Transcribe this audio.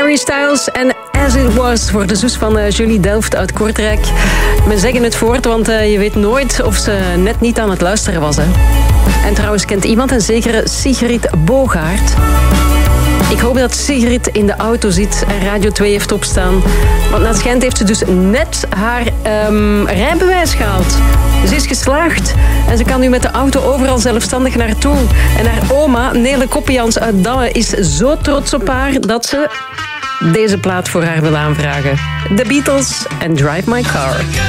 Harry Styles en As It Was voor de zus van Julie Delft uit Kortrijk. We zeggen het voort, want je weet nooit of ze net niet aan het luisteren was. Hè? En trouwens kent iemand een zekere Sigrid Bogaert. Ik hoop dat Sigrid in de auto zit en Radio 2 heeft opstaan. Want naar het schijnt heeft ze dus net haar rijbewijs gehaald. Ze is geslaagd en ze kan nu met de auto overal zelfstandig naartoe. En haar oma, Nele Koppians uit Damme, is zo trots op haar dat ze deze plaat voor haar wil aanvragen. The Beatles en Drive My Car.